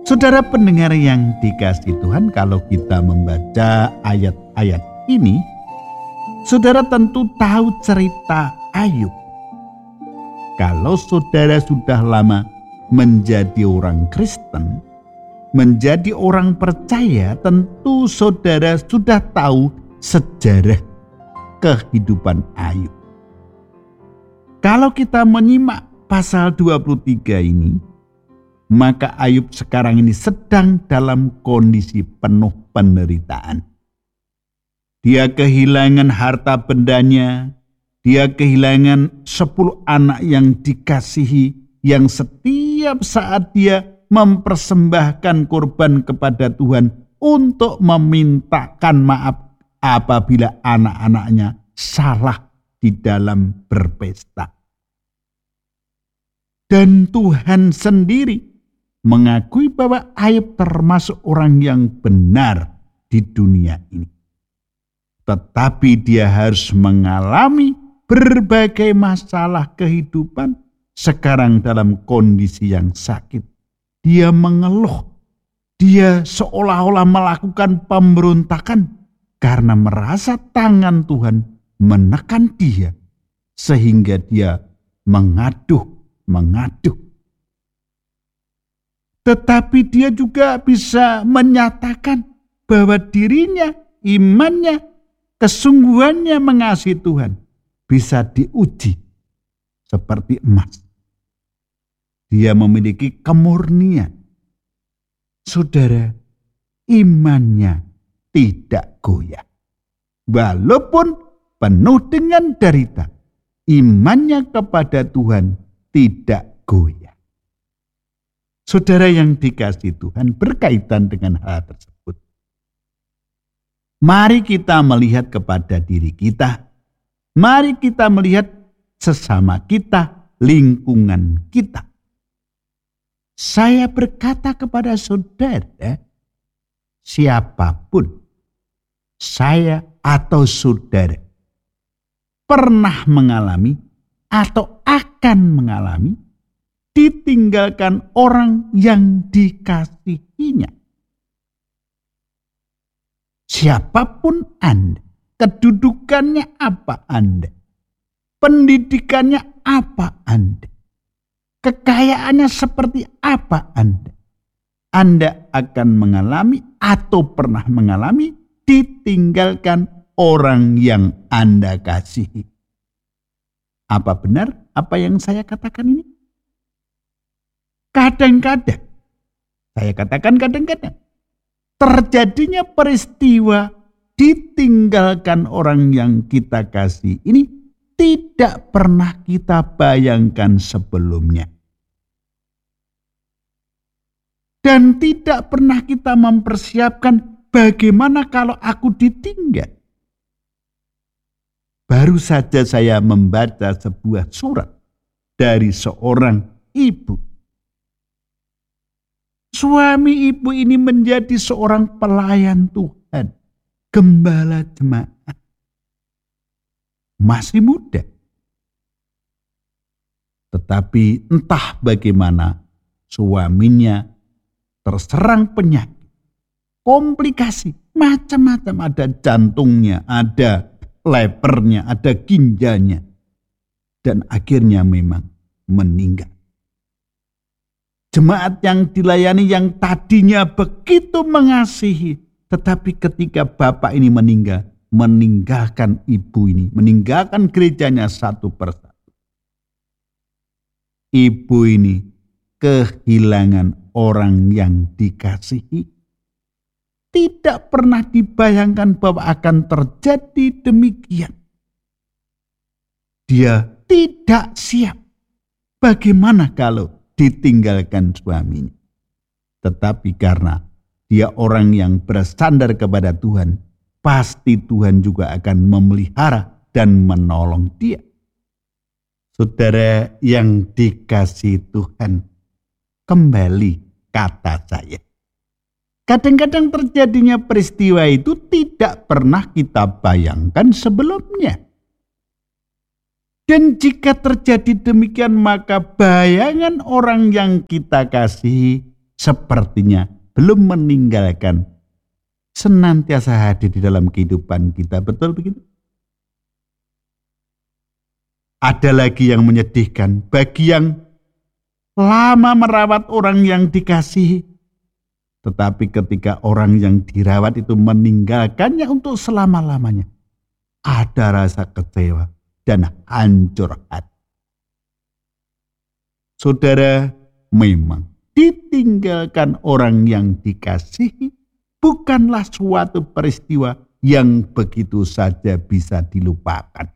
Saudara pendengar yang dikasihi Tuhan, kalau kita membaca ayat-ayat ini, saudara tentu tahu cerita Ayub. Kalau saudara sudah lama menjadi orang Kristen, menjadi orang percaya, tentu saudara sudah tahu sejarah kehidupan Ayub. Kalau kita menyimak pasal 23 ini, maka Ayub sekarang ini sedang dalam kondisi penuh penderitaan. Dia kehilangan harta bendanya, dia kehilangan 10 anak yang dikasihi, yang setiap saat dia mempersembahkan korban kepada Tuhan untuk memintakan maaf apabila anak-anaknya salah di dalam berpesta. Dan Tuhan sendiri mengakui bahwa Ayub termasuk orang yang benar di dunia ini. Tetapi dia harus mengalami berbagai masalah kehidupan, sekarang dalam kondisi yang sakit. Dia mengeluh, dia seolah-olah melakukan pemberontakan karena merasa tangan Tuhan menekan dia, sehingga dia mengaduh. Tetapi dia juga bisa menyatakan bahwa dirinya, imannya, kesungguhannya mengasihi Tuhan bisa diuji seperti emas. Dia memiliki kemurnian. Saudara, imannya tidak goyah. Walaupun penuh dengan derita, imannya kepada Tuhan tidak goyah. Saudara yang dikasihi Tuhan, berkaitan dengan hal tersebut, mari kita melihat kepada diri kita. Mari kita melihat sesama kita, lingkungan kita. Saya berkata kepada saudara, siapapun, saya atau saudara, pernah mengalami atau akan mengalami ditinggalkan orang yang dikasihinya. Siapapun Anda, kedudukannya apa Anda, pendidikannya apa Anda, kekayaannya seperti apa Anda akan mengalami atau pernah mengalami ditinggalkan orang yang Anda kasihi. Apa benar apa yang saya katakan ini? Kadang-kadang, saya katakan kadang-kadang, terjadinya peristiwa ditinggalkan orang yang kita kasih ini tidak pernah kita bayangkan sebelumnya. Dan tidak pernah kita mempersiapkan bagaimana kalau aku ditinggal. Baru saja saya membaca sebuah surat dari seorang ibu. Suami ibu ini menjadi seorang pelayan Tuhan, gembala jemaat. Masih muda. Tetapi entah bagaimana suaminya terserang penyakit, komplikasi, macam-macam. Ada jantungnya, ada lepernya, ada ginjalnya. Dan akhirnya memang meninggal. Jemaat yang dilayani yang tadinya begitu mengasihi, tetapi ketika bapak ini meninggal, meninggalkan ibu ini, meninggalkan gerejanya satu persatu. Ibu ini kehilangan orang yang dikasihi. Tidak pernah dibayangkan bahwa akan terjadi demikian. Dia tidak siap. Bagaimana kalau ditinggalkan suaminya? Tetapi karena dia orang yang bersandar kepada Tuhan, pasti Tuhan juga akan memelihara dan menolong dia. Saudara yang dikasihi Tuhan, kembali kata saya. Kadang-kadang terjadinya peristiwa itu tidak pernah kita bayangkan sebelumnya. Dan jika terjadi demikian, maka bayangan orang yang kita kasihi sepertinya belum meninggalkan senantiasa hadir di dalam kehidupan kita. Betul begitu? Ada lagi yang menyedihkan bagi yang lama merawat orang yang dikasihi, tetapi ketika orang yang dirawat itu meninggalkannya untuk selama-lamanya, ada rasa kecewa dan hancur hati. Saudara, memang ditinggalkan orang yang dikasihi bukanlah suatu peristiwa yang begitu saja bisa dilupakan.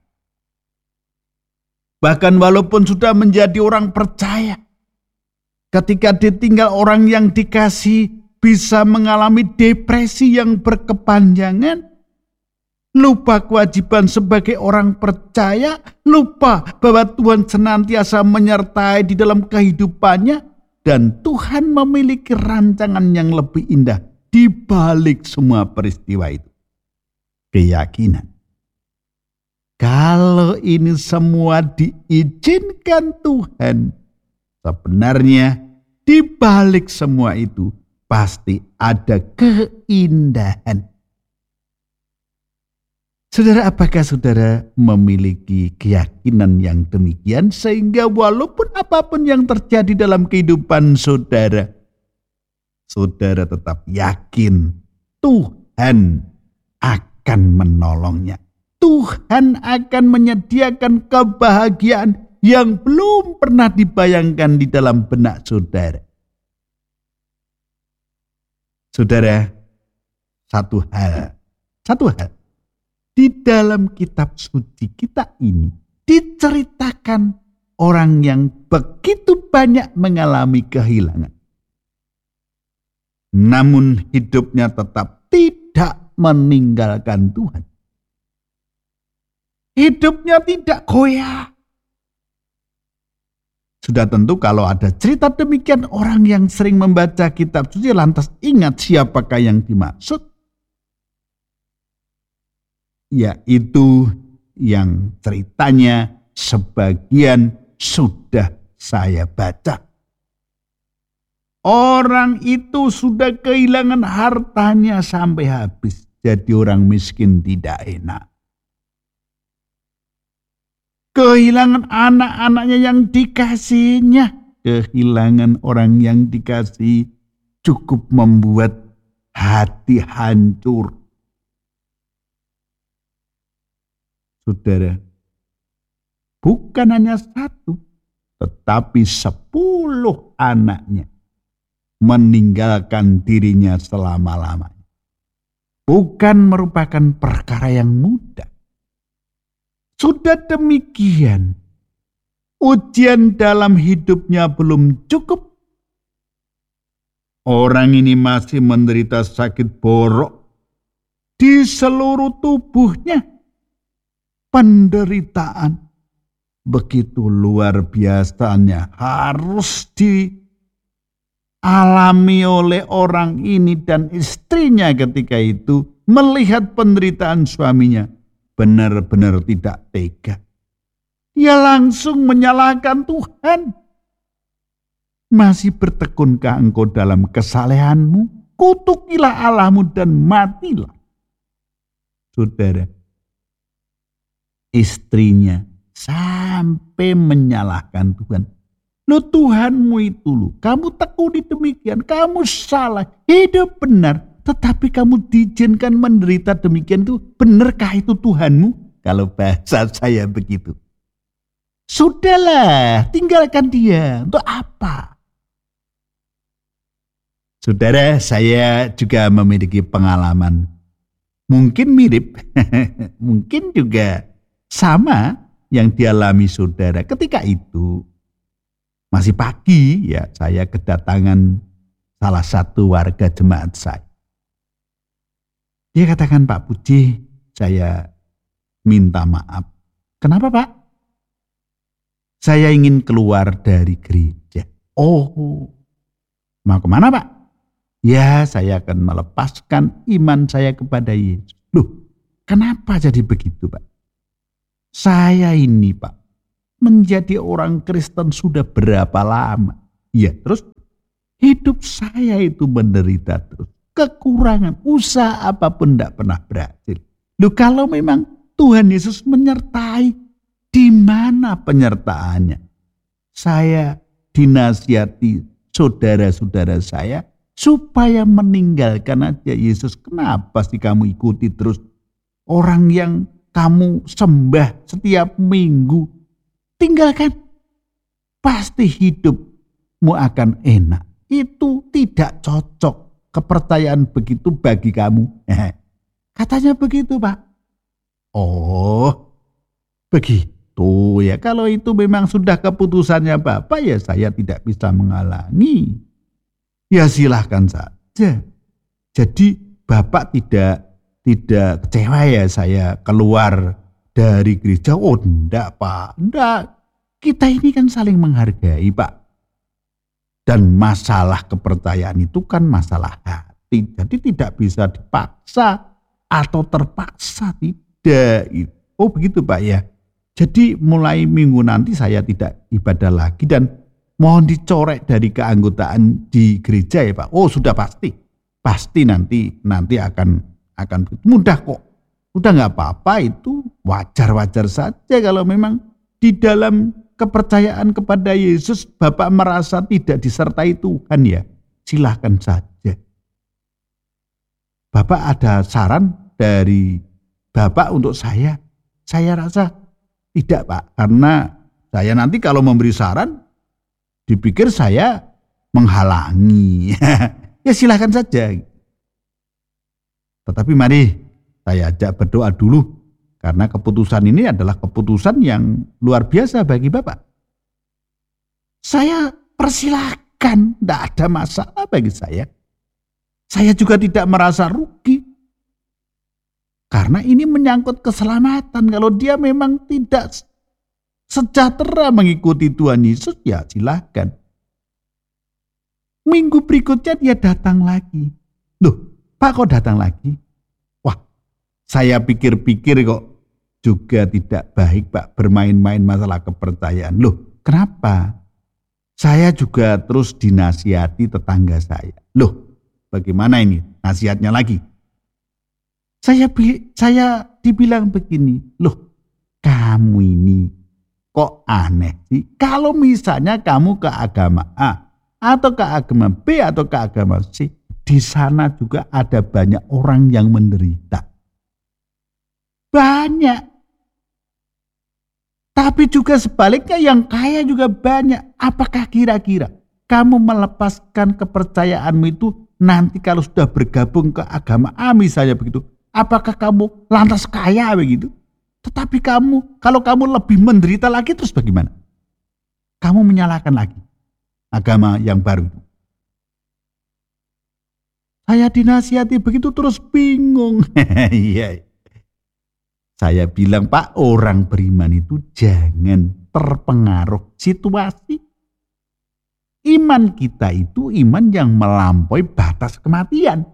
Bahkan walaupun sudah menjadi orang percaya, ketika ditinggal orang yang dikasihi bisa mengalami depresi yang berkepanjangan, lupa kewajiban sebagai orang percaya, lupa bahwa Tuhan senantiasa menyertai di dalam kehidupannya, dan Tuhan memiliki rancangan yang lebih indah di balik semua peristiwa itu. Keyakinan. Kalau ini semua diizinkan Tuhan, sebenarnya di balik semua itu pasti ada keindahan. Saudara, apakah saudara memiliki keyakinan yang demikian sehingga walaupun apapun yang terjadi dalam kehidupan saudara, saudara tetap yakin Tuhan akan menolongnya. Tuhan akan menyediakan kebahagiaan yang belum pernah dibayangkan di dalam benak saudara. Saudara, satu hal. Di dalam kitab suci kita ini diceritakan orang yang begitu banyak mengalami kehilangan. Namun hidupnya tetap tidak meninggalkan Tuhan. Hidupnya tidak goyah. Sudah tentu kalau ada cerita demikian, orang yang sering membaca kitab suci lantas ingat siapakah yang dimaksud. Yaitu yang ceritanya sebagian sudah saya baca. Orang itu sudah kehilangan hartanya sampai habis. Jadi orang miskin tidak enak. Kehilangan anak-anaknya yang dikasihinya. Kehilangan orang yang dikasihi cukup membuat hati hancur. Saudara, bukan hanya satu, tetapi 10 anaknya meninggalkan dirinya selama-lamanya. Bukan merupakan perkara yang mudah. Sudah demikian, ujian dalam hidupnya belum cukup. Orang ini masih menderita sakit borok di seluruh tubuhnya. Penderitaan begitu luar biasanya harus dialami oleh orang ini dan istrinya ketika itu melihat penderitaan suaminya. Benar-benar tidak tega. Dia langsung menyalahkan Tuhan. Masih bertekunkah engkau dalam kesalehanmu? Kutukilah Allahmu dan matilah. Saudara, istrinya sampai menyalahkan Tuhan. Loh, Tuhanmu itu loh, kamu tekuni demikian, kamu salah, hidup benar. Tetapi kamu diizinkan menderita demikian itu, benarkah itu Tuhanmu? Kalau bahasa saya begitu. Sudahlah, tinggalkan dia. Untuk apa? Saudara, saya juga memiliki pengalaman. Mungkin mirip, mungkin juga sama yang dialami saudara. Ketika itu, masih pagi ya, saya kedatangan salah satu warga jemaat saya. Dia katakan, Pak Puji, saya minta maaf. Kenapa, Pak? Saya ingin keluar dari gereja. Oh, mau kemana, Pak? Ya, saya akan melepaskan iman saya kepada Yesus. Loh, kenapa jadi begitu, Pak? Saya ini, Pak, menjadi orang Kristen sudah berapa lama? Ya, terus Hidup saya itu menderita terus. Kekurangan, usaha apapun tidak pernah berhasil. Loh, kalau memang Tuhan Yesus menyertai, di mana penyertaannya? Saya dinasihati saudara-saudara saya supaya meninggalkan aja Yesus. Kenapa sih kamu ikuti terus orang yang kamu sembah setiap minggu? Tinggalkan. Pasti hidupmu akan enak. Itu tidak cocok. Kepercayaan begitu bagi kamu. Katanya begitu, Pak. Oh, begitu ya. Kalau itu memang sudah keputusannya Bapak, ya saya tidak bisa menghalangi. Ya silahkan saja. Jadi Bapak tidak kecewa ya saya keluar dari gereja. Oh enggak, Pak. Enggak. Kita ini kan saling menghargai, Pak. Dan masalah kepercayaan itu kan masalah hati. Jadi tidak bisa dipaksa atau terpaksa, tidak. Oh begitu Pak ya. Jadi mulai minggu nanti saya tidak ibadah lagi dan mohon dicorek dari keanggotaan di gereja ya Pak. Oh sudah pasti. Pasti nanti akan mudah kok. Udah nggak apa-apa, itu wajar-wajar saja kalau memang di dalam kepercayaan kepada Yesus Bapak merasa tidak disertai Tuhan ya. Silahkan saja. Bapak ada saran dari Bapak untuk saya? Saya rasa tidak Pak. Karena saya nanti kalau memberi saran dipikir saya menghalangi. Ya silahkan saja. Tetapi mari saya ajak berdoa dulu. Karena keputusan ini adalah keputusan yang luar biasa bagi Bapak. Saya persilahkan, tidak ada masalah bagi saya. Saya juga tidak merasa rugi. Karena ini menyangkut keselamatan. Kalau dia memang tidak sejahtera mengikuti Tuhan Yesus, ya silahkan. Minggu berikutnya dia datang lagi. Loh, Pak kok datang lagi? Wah, saya pikir-pikir kok juga tidak baik Pak bermain-main masalah kepercayaan. Loh, kenapa? Saya juga terus dinasihati tetangga saya. Loh, bagaimana ini nasihatnya lagi? Saya dibilang begini, loh kamu ini kok aneh sih? Kalau misalnya kamu ke agama A atau ke agama B atau ke agama C, di sana juga ada banyak orang yang menderita. Banyak. Tapi juga sebaliknya yang kaya juga banyak. Apakah kira-kira kamu melepaskan kepercayaanmu itu nanti kalau sudah bergabung ke agama A misalnya begitu, apakah kamu lantas kaya begitu? Tetapi kalau kamu lebih menderita lagi terus bagaimana? Kamu menyalahkan lagi agama yang baru itu. Saya dinasihati begitu terus bingung. Iya. Saya bilang, Pak, orang beriman itu jangan terpengaruh situasi. Iman kita itu iman yang melampaui batas kematian.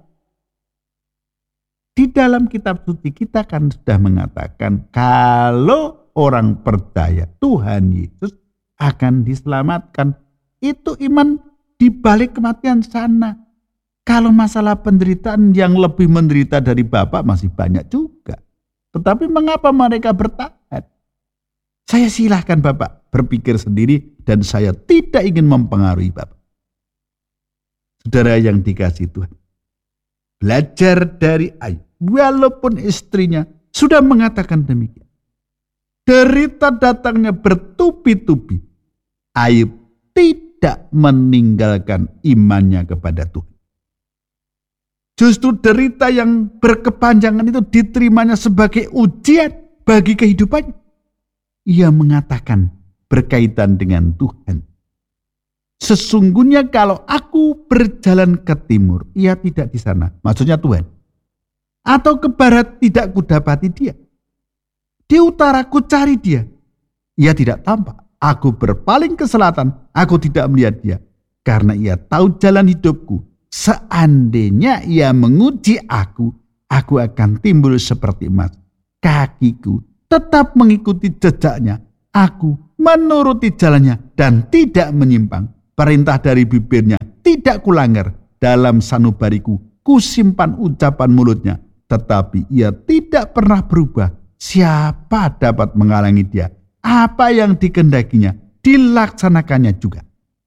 Di dalam kitab suci kita kan sudah mengatakan kalau orang percaya Tuhan Yesus akan diselamatkan. Itu iman di balik kematian sana. Kalau masalah penderitaan yang lebih menderita dari Bapak masih banyak juga. Tetapi mengapa mereka bertahan? Saya silahkan Bapak berpikir sendiri dan saya tidak ingin mempengaruhi Bapak. Saudara yang dikasihi Tuhan, belajar dari Ayub. Walaupun istrinya sudah mengatakan demikian. Derita datangnya bertubi-tubi. Ayub tidak meninggalkan imannya kepada Tuhan. Justru derita yang berkepanjangan itu diterimanya sebagai ujian bagi kehidupannya. Ia mengatakan berkaitan dengan Tuhan. Sesungguhnya kalau aku berjalan ke timur, ia tidak di sana. Maksudnya Tuhan. Atau ke barat tidak kudapati dia. Di utara ku cari dia. Ia tidak tampak. Aku berpaling ke selatan, aku tidak melihat dia. Karena ia tahu jalan hidupku. Seandainya ia menguji aku akan timbul seperti emas. Kakiku tetap mengikuti jejaknya. Aku menuruti jalannya dan tidak menyimpang. Perintah dari bibirnya tidak kulanggar. Dalam sanubariku kusimpan ucapan mulutnya, tetapi ia tidak pernah berubah. Siapa dapat menghalangi dia? Apa yang dikehendakinya dilaksanakannya juga.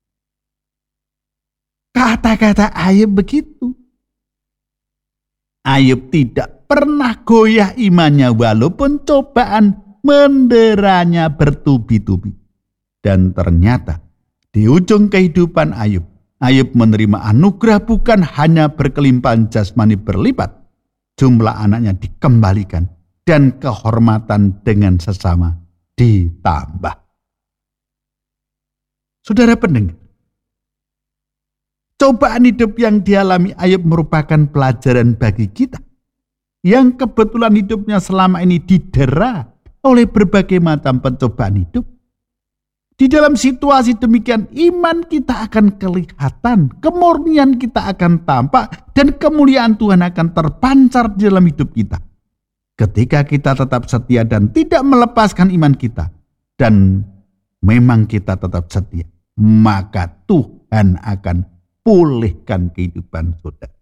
Kata-kata Ayub begitu. Ayub tidak pernah goyah imannya walaupun cobaan menderanya bertubi-tubi. Dan ternyata di ujung kehidupan Ayub menerima anugerah bukan hanya berkelimpahan jasmani berlipat, jumlah anaknya dikembalikan dan kehormatan dengan sesama ditambah. Saudara pendengar, cobaan hidup yang dialami Ayub merupakan pelajaran bagi kita yang kebetulan hidupnya selama ini didera oleh berbagai macam pencobaan hidup. Di dalam situasi demikian, iman kita akan kelihatan, kemurnian kita akan tampak, dan kemuliaan Tuhan akan terpancar di dalam hidup kita. Ketika kita tetap setia dan tidak melepaskan iman kita, dan memang kita tetap setia, maka Tuhan akan pulihkan kehidupan saudara.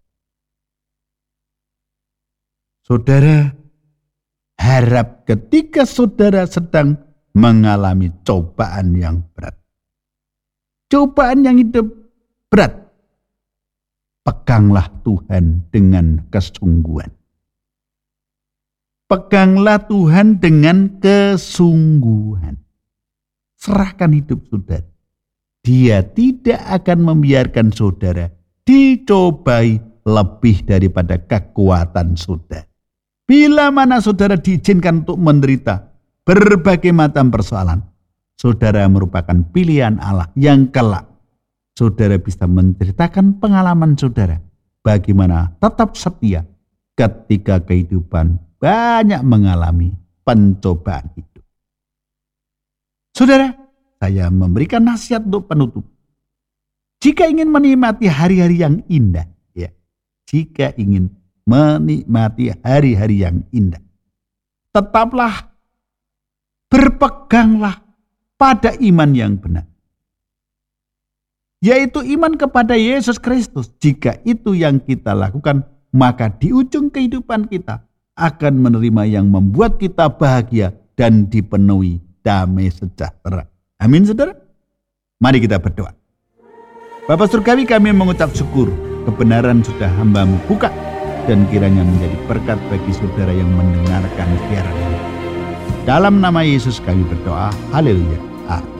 Saudara, harap ketika saudara sedang mengalami cobaan yang berat, cobaan yang hidup berat, peganglah Tuhan dengan kesungguhan. Peganglah Tuhan dengan kesungguhan. Serahkan hidup saudara. Dia tidak akan membiarkan saudara dicobai lebih daripada kekuatan saudara. Bila mana saudara diizinkan untuk menderita berbagai macam persoalan, saudara merupakan pilihan Allah yang kelak saudara bisa menceritakan pengalaman saudara bagaimana tetap setia ketika kehidupan banyak mengalami pencobaan hidup. Saudara, saya memberikan nasihat untuk penutup. Jika ingin menikmati hari-hari yang indah, jika ingin menikmati hari-hari yang indah, tetaplah berpeganglah pada iman yang benar, yaitu iman kepada Yesus Kristus. Jika itu yang kita lakukan, maka di ujung kehidupan kita akan menerima yang membuat kita bahagia dan dipenuhi damai sejahtera. Amin, saudara. Mari kita berdoa. Bapa Surgawi, kami mengucap syukur kebenaran sudah hamba-Mu buka, dan kiranya menjadi berkat bagi saudara yang mendengarkan siaran ini. Dalam nama Yesus kami berdoa. Haleluya. Amin.